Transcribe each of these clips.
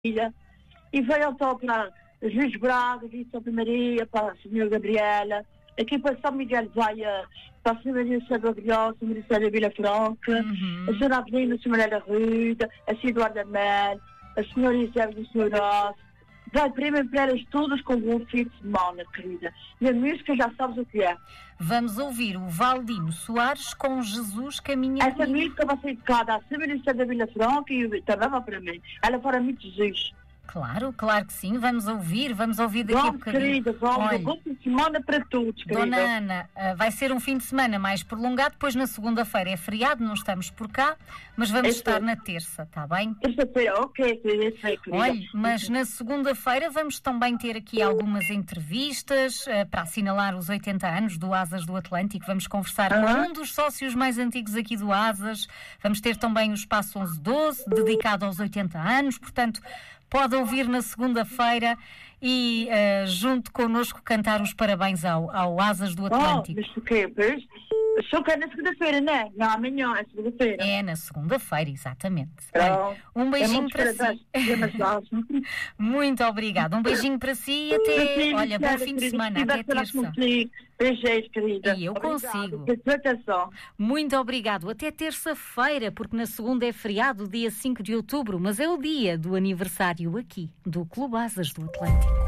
filha, e veio então para Juiz Braga, São Maria, para a Senhora Gabriela, aqui para São Miguel vai para a Senhora Maria Sérgio Agriol, a Senhora Maria Sérgio Vila Franca, a Senhora Avenida, a Senhora Maria Ruda, a Senhora Eduarda Mel, a Senhora Isabel do Senhor Ross. Vai primeiro para elas todas com um bom fim de semana, querida. E a música já sabes o que é. Vamos ouvir o Valdino Soares com Jesus Caminha Essa música vai ser dedicada à Senhora Maria Sérgio Vila Franca e também vai para mim. Ela para mim de Jesus. Claro, claro que sim. Vamos ouvir daqui a bocadinho. Querida, vamos. Bom fim de semana para todos, querida. Dona Ana, vai ser um fim de semana mais prolongado, depois na segunda-feira é feriado, não estamos por cá, mas vamos estar na terça, está bem? Terça-feira, ok, querida. Olha, mas na segunda-feira vamos também ter aqui algumas entrevistas para assinalar os 80 anos do Asas do Atlântico. Vamos conversar com um dos sócios mais antigos aqui do Asas. Vamos ter também o Espaço 1112, dedicado aos 80 anos, portanto, pode ouvir na segunda-feira e junto connosco cantar os parabéns ao Asas do Atlântico. Mas o quê? Só que é na segunda-feira, não é? Não, amanhã é segunda-feira. É na segunda-feira, exatamente. Olha, um beijinho para si. Muito obrigada. Um beijinho para si e até, olha, bom fim de semana, até terça. Beijos, querida. E eu consigo. Atenção. Muito obrigado. Até terça-feira, porque na segunda é feriado, dia 5 de outubro, mas é o dia do aniversário aqui, do Clube Asas do Atlântico.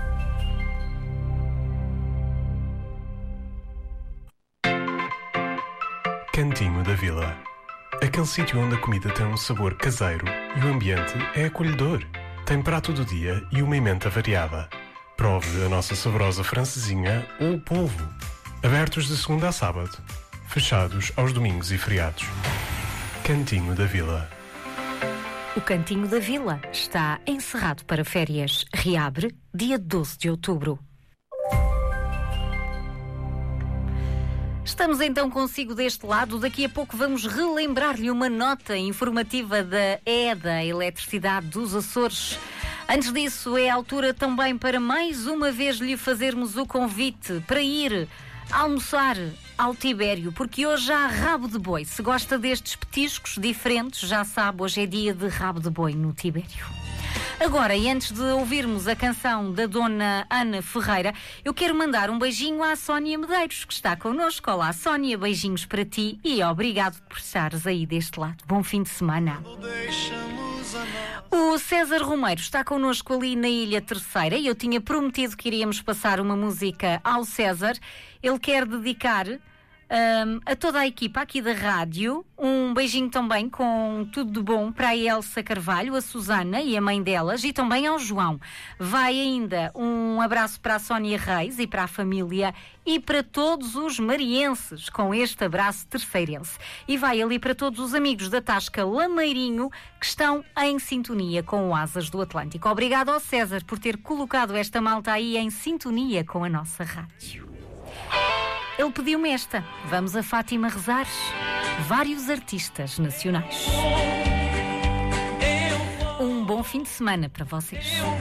Cantinho da Vila. Aquele sítio onde a comida tem um sabor caseiro e o ambiente é acolhedor. Tem prato do dia e uma emenda variada. Prove a nossa saborosa francesinha ou o polvo. Abertos de segunda a sábado. Fechados aos domingos e feriados. Cantinho da Vila. O Cantinho da Vila está encerrado para férias. Reabre dia 12 de outubro. Estamos então consigo deste lado. Daqui a pouco vamos relembrar-lhe uma nota informativa da EDA, Eletricidade dos Açores. Antes disso, é a altura também para mais uma vez lhe fazermos o convite para ir almoçar ao Tibério, porque hoje há rabo de boi. Se gosta destes petiscos diferentes, já sabe, hoje é dia de rabo de boi no Tibério. Agora, e antes de ouvirmos a canção da Dona Ana Ferreira, eu quero mandar um beijinho à Sónia Medeiros, que está connosco. Olá, Sónia, beijinhos para ti e obrigado por estares aí deste lado. Bom fim de semana. O César Romeiro está connosco ali na Ilha Terceira e eu tinha prometido que iríamos passar uma música ao César. Ele quer dedicar a toda a equipa aqui da rádio, um beijinho também com tudo de bom para a Elsa Carvalho, a Susana e a mãe delas e também ao João. Vai ainda um abraço para a Sónia Reis e para a família e para todos os marienses com este abraço terceirense. E vai ali para todos os amigos da Tasca Lameirinho que estão em sintonia com o Asas do Atlântico. Obrigado ao César por ter colocado esta malta aí em sintonia com a nossa rádio. Ele pediu-me esta. Vamos a Fátima rezar. Vários artistas nacionais. Um bom fim de semana para vocês.